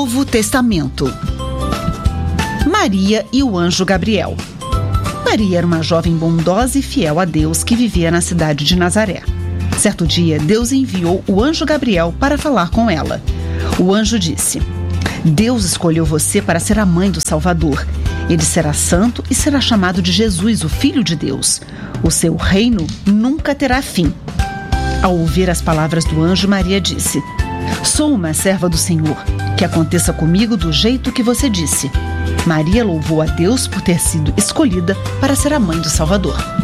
Novo Testamento. Maria e o anjo Gabriel. Maria era uma jovem bondosa e fiel a Deus que vivia na cidade de Nazaré. Certo dia, Deus enviou o anjo Gabriel para falar com ela. O anjo disse: Deus escolheu você para ser a mãe do Salvador. Ele será santo e será chamado de Jesus, o Filho de Deus. O seu reino nunca terá fim. Ao ouvir as palavras do anjo, Maria disse: Sou uma serva do Senhor. Que aconteça comigo do jeito que você disse. Maria louvou a Deus por ter sido escolhida para ser a mãe do Salvador.